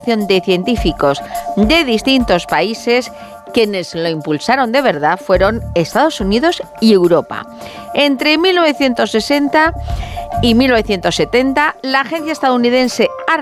de científicos de distintos países. Quienes lo impulsaron de verdad fueron Estados Unidos y Europa. Entre 1960 y 1970, la agencia estadounidense